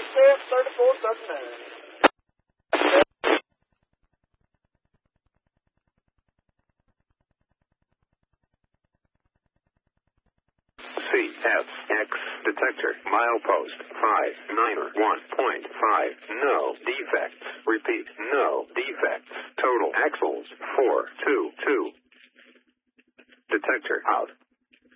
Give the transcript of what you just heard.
CFX detector milepost 591.5. No defects. Repeat, no defects. Total axles 422. Detector out.